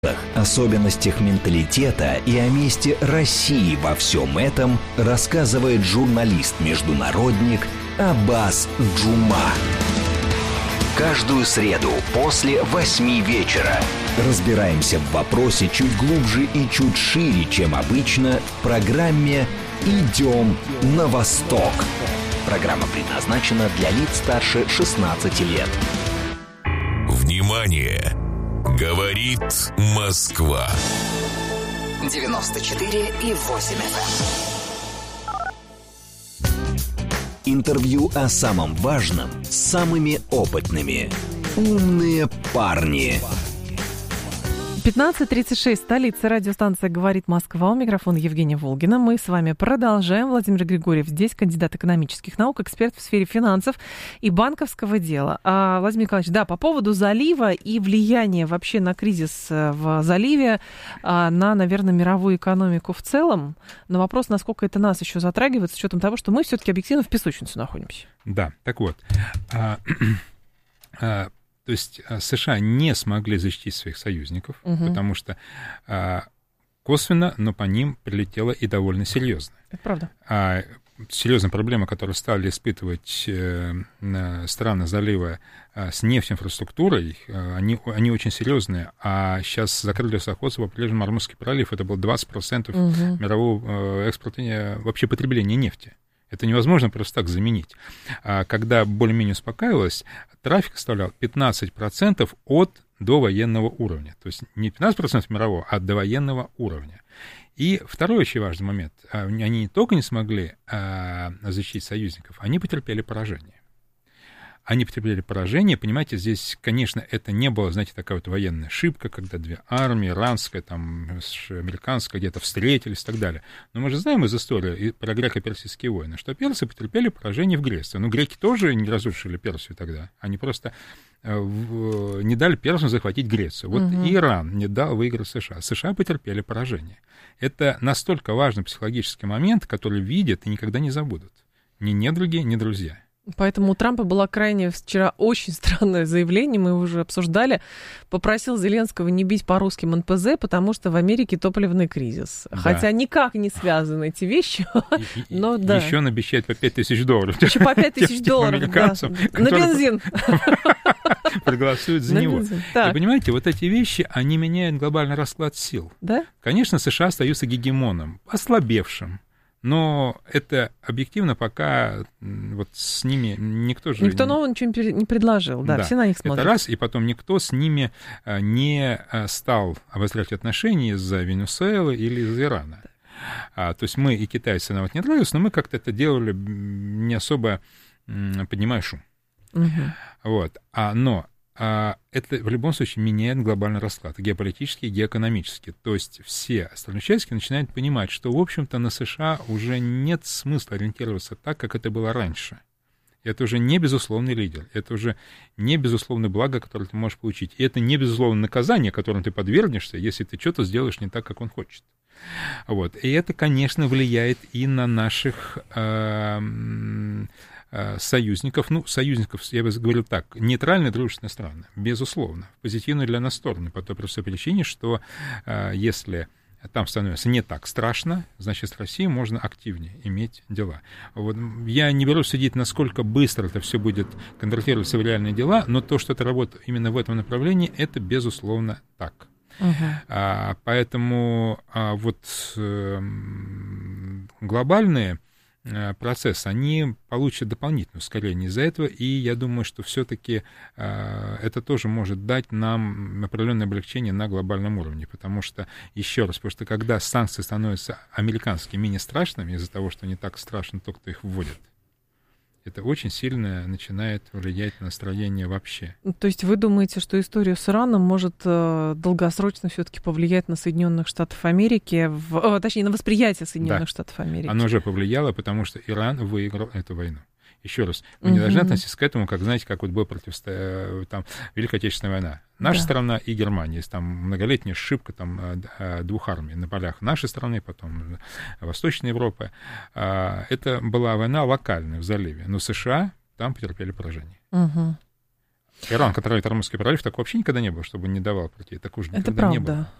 особенностях менталитета и о месте России во всем этом рассказывает журналист-международник Аббас Джума. Каждую среду после 8 вечера разбираемся в вопросе чуть глубже и чуть шире, чем обычно, в программе «Идем на восток». Программа предназначена для лиц старше 16 лет. Внимание! Говорит Москва. 94,8 FM. Интервью о самом важном с самыми опытными. Умные парни. 15:36, столица, радиостанция «Говорит Москва». У микрофона Евгения Волгина. Мы с вами продолжаем. Владимир Григорьев здесь, кандидат экономических наук, эксперт в сфере финансов и банковского дела. Владимир Николаевич, да, по поводу залива и влияния вообще на кризис в заливе, на, наверное, мировую экономику в целом. Но вопрос, насколько это нас еще затрагивает, с учетом того, что мы все-таки объективно в песочнице находимся. Да, так вот. То есть США не смогли защитить своих союзников, потому что косвенно, но по ним прилетело и довольно серьезно. Это правда. Серьезная проблема, которую стали испытывать страны залива с нефтеинфраструктурой, они очень серьезные. А сейчас закрыли судоходство по побережью Морморский пролив. Это было 20% мирового экспорта, вообще потребления нефти. Это невозможно просто так заменить. Когда более-менее успокаивалось, трафик составлял 15% от довоенного уровня. То есть не 15% мирового, а довоенного уровня. И второй очень важный момент. Они не только не смогли защитить союзников, они потерпели поражение. Они потерпели поражение, понимаете, здесь, конечно, это не было, знаете, такая вот военная ошибка, когда две армии, иранская, там, американская, где-то встретились и так далее. Но мы же знаем из истории про греко-персидские войны, что персы потерпели поражение в Греции. Но греки тоже не разрушили Персию тогда. Они просто не дали персам захватить Грецию. Вот и Иран не дал выиграть США. США потерпели поражение. Это настолько важный психологический момент, который видят и никогда не забудут. Ни недруги, ни друзья. Поэтому у Трампа было крайне вчера очень странное заявление, мы его уже обсуждали. Попросил Зеленского не бить по русским НПЗ, потому что в Америке топливный кризис. Да. Хотя никак не связаны эти вещи. Но, да. Еще он обещает по $5000. Еще по $5000, американцам, да. На бензин. Проголосуют за него. И понимаете, вот эти вещи, они меняют глобальный расклад сил. Да? Конечно, США остаются гегемоном, ослабевшим. Но это объективно пока вот с ними никто же... Никто нового ничего не предложил, да, все на них смотрят. Это раз, и потом никто с ними не стал обострять отношения из-за Венесуэлы или из-за Ирана. То есть мы и китайцы нам вот не нравились, но мы как-то это делали не особо поднимая шум. Вот. Но это в любом случае меняет глобальный расклад, геополитический и геоэкономический. То есть все остальные участники начинают понимать, что, в общем-то, на США уже нет смысла ориентироваться так, как это было раньше. Это уже не безусловный лидер, это уже не безусловное благо, которое ты можешь получить. И это не безусловное наказание, которому ты подвергнешься, если ты что-то сделаешь не так, как он хочет. Вот. И это, конечно, влияет и на наших союзников, союзников, я бы говорил так, нейтральные дружественные страны, безусловно, позитивные для нас стороны, по той простой причине, что если там становится не так страшно, значит, с Россией можно активнее иметь дела. Вот. Я не берусь судить, насколько быстро это все будет конвертироваться в реальные дела, но то, что это работает именно в этом направлении, это, безусловно, так. Поэтому вот глобальные процесс, они получат дополнительное ускорение из-за этого, и я думаю, что все-таки это тоже может дать нам определенное облегчение на глобальном уровне, потому что, еще раз, потому что когда санкции становятся американскими менее страшными из-за того, что не так страшно то, кто их вводит, это очень сильно начинает влиять на настроение вообще. То есть вы думаете, что история с Ираном может долгосрочно все-таки повлиять на Соединенных Штатов Америки, точнее, на восприятие Соединенных Штатов Америки? Оно уже повлияло, потому что Иран выиграл эту войну. Еще раз, мы не должны относиться к этому, как, знаете, как вот была там Великая Отечественная война. Наша страна и Германия. Есть там многолетняя ошибка там, двух армий на полях нашей страны, потом Восточной Европы. Это была война локальная в заливе, но США там потерпели поражение. Иран контролирует Ормузский пролив, так вообще никогда не было, чтобы не давал пройти. Так уже никогда это правда. не было.